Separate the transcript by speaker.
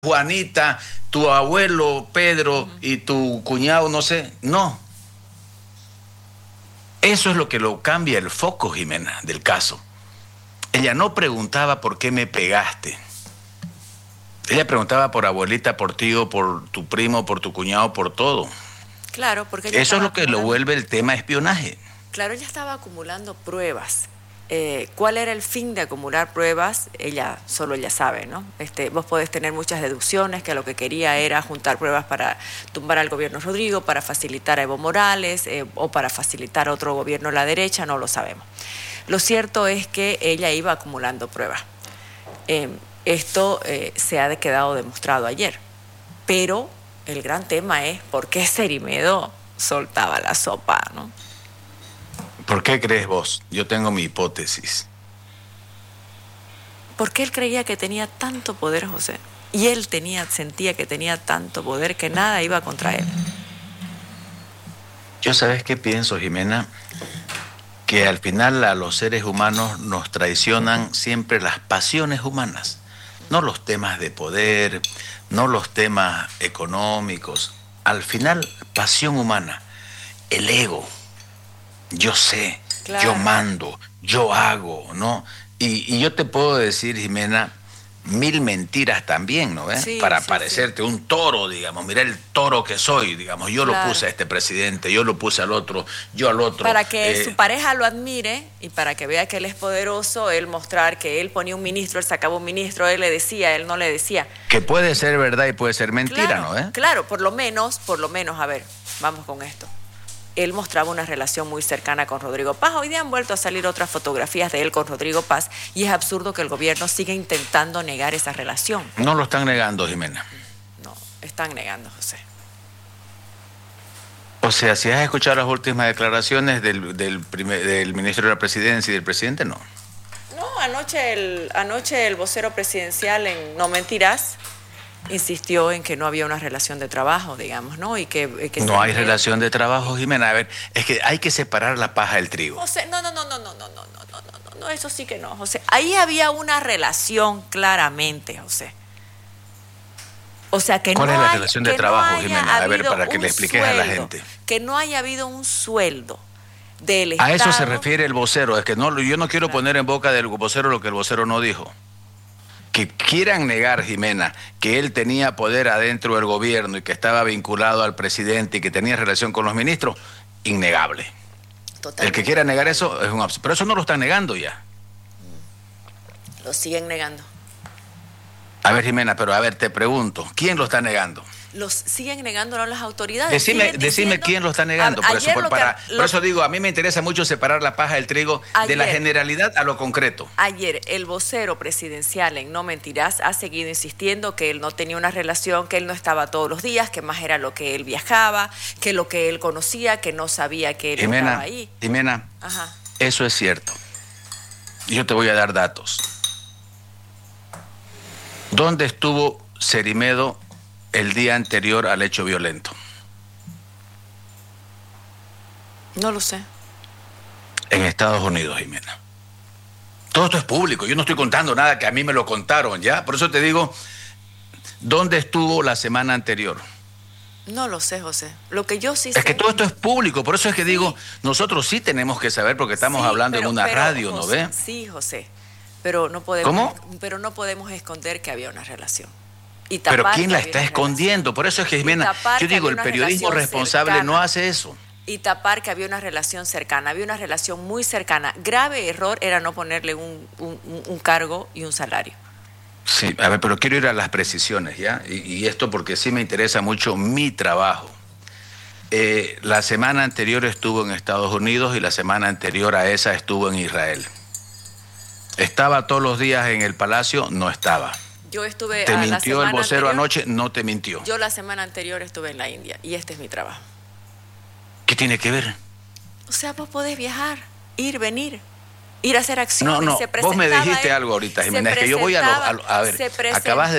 Speaker 1: Juanita, tu abuelo Pedro y tu cuñado, no sé. No. Eso es lo que lo cambia el foco, Jimena, del caso. Ella no preguntaba por qué me pegaste. Ella preguntaba por abuelita, por tío, por tu primo, por tu cuñado, por todo.
Speaker 2: Claro, porque
Speaker 1: eso es lo que lo vuelve el tema espionaje.
Speaker 2: Claro, ella estaba acumulando pruebas. ¿Cuál era el fin de acumular pruebas? Solo ella sabe, ¿no? Vos podés tener muchas deducciones, que lo que quería era juntar pruebas para tumbar al gobierno Rodrigo, para facilitar a Evo Morales, o para facilitar a otro gobierno a la derecha, no lo sabemos. Lo cierto es que ella iba acumulando pruebas. Esto se ha quedado demostrado ayer. Pero el gran tema es por qué Cerimedo soltaba la sopa, ¿no?
Speaker 1: ¿Por qué crees vos? Yo tengo mi hipótesis.
Speaker 2: Porque él creía que tenía tanto poder, José. Y él sentía que tenía tanto poder que nada iba contra él.
Speaker 1: Yo, ¿sabes qué pienso, Jimena? Que al final a los seres humanos nos traicionan siempre las pasiones humanas. No los temas de poder, no los temas económicos. Al final, pasión humana, el ego. Yo sé, claro. Yo mando, yo hago, ¿no? Y yo te puedo decir, Jimena, 1000 mentiras también, ¿no ves?
Speaker 2: Sí,
Speaker 1: para
Speaker 2: sí,
Speaker 1: parecerte un toro, digamos. Mira el toro que soy, digamos. Yo
Speaker 2: claro.
Speaker 1: Lo puse a este presidente, yo lo puse al otro, yo al otro.
Speaker 2: Para que su pareja lo admire y para que vea que él es poderoso, él mostrar que él ponía un ministro, él sacaba un ministro, él le decía, él no le decía.
Speaker 1: Que puede ser verdad y puede ser mentira,
Speaker 2: claro,
Speaker 1: ¿no ves?
Speaker 2: Claro, por lo menos, a ver, vamos con esto. Él mostraba una relación muy cercana con Rodrigo Paz. Hoy día han vuelto a salir otras fotografías de él con Rodrigo Paz y es absurdo que el gobierno siga intentando negar esa relación.
Speaker 1: No lo están negando, Jimena.
Speaker 2: No, están negando, José.
Speaker 1: O sea, si has escuchado las últimas declaraciones del ministro de la Presidencia y del presidente, no.
Speaker 2: No, anoche el vocero presidencial en No Mentirás insistió en que no había una relación de trabajo, digamos, ¿no? Y que
Speaker 1: no hay relación de trabajo, Jimena. A ver, es que hay que separar la paja del trigo.
Speaker 2: José, no, eso sí que no, José. Ahí había una relación claramente, José. O sea, que
Speaker 1: ¿cuál
Speaker 2: no
Speaker 1: es la
Speaker 2: hay,
Speaker 1: relación de trabajo, Jimena? A ver, para que le expliques
Speaker 2: sueldo,
Speaker 1: a la gente.
Speaker 2: Que no haya habido un sueldo del Estado.
Speaker 1: A eso se refiere el vocero. Es que no, yo no quiero poner en boca del vocero lo que el vocero no dijo. Que quieran negar, Jimena, que él tenía poder adentro del gobierno y que estaba vinculado al presidente y que tenía relación con los ministros, innegable. Totalmente. El que quiera negar eso es un absurdo. Pero eso no lo están negando ya.
Speaker 2: Lo siguen negando.
Speaker 1: A ver, Jimena, pero a ver, te pregunto, ¿quién lo está negando?
Speaker 2: Los siguen negando, no las autoridades.
Speaker 1: Decime quién lo está negando. Por eso digo, a mí me interesa mucho separar la paja del trigo de la generalidad a lo concreto.
Speaker 2: Ayer, el vocero presidencial en No Mentirás ha seguido insistiendo que él no tenía una relación, que él no estaba todos los días, que más era lo que él viajaba, que lo que él conocía, que no sabía que él estaba ahí.
Speaker 1: Jimena, eso es cierto. Yo te voy a dar datos. ¿Dónde estuvo Cerimedo el día anterior al hecho violento?
Speaker 2: No lo sé.
Speaker 1: En Estados Unidos, Jimena. Todo esto es público. Yo no estoy contando nada que a mí me lo contaron, ¿ya? Por eso te digo, ¿dónde estuvo la semana anterior?
Speaker 2: No lo sé, José. Lo que yo sí sé...
Speaker 1: Es que todo esto es público. Por eso es que digo, nosotros sí tenemos que saber porque estamos hablando en una radio,
Speaker 2: José,
Speaker 1: ¿no ves?
Speaker 2: Sí, José. Pero no podemos...
Speaker 1: ¿Cómo?
Speaker 2: Pero no podemos esconder que había una relación.
Speaker 1: Pero ¿quién la está escondiendo? Por eso es que, Jimena, yo digo, el periodismo responsable no hace eso.
Speaker 2: Y tapar que había una relación cercana, había una relación muy cercana. Grave error era no ponerle un cargo y un salario.
Speaker 1: Sí, a ver, pero quiero ir a las precisiones, ¿ya? Y esto porque sí me interesa mucho mi trabajo. La semana anterior estuvo en Estados Unidos y la semana anterior a esa estuvo en Israel. ¿Estaba todos los días en el Palacio? No estaba.
Speaker 2: Yo estuve...
Speaker 1: ¿Te mintió el vocero anoche? No te mintió.
Speaker 2: Yo la semana anterior estuve en la India y este es mi trabajo.
Speaker 1: ¿Qué tiene que ver?
Speaker 2: O sea, vos podés viajar, ir, venir, ir a hacer acciones.
Speaker 1: No, vos me dijiste algo ahorita, Jimena, es que yo voy a ver, acabas de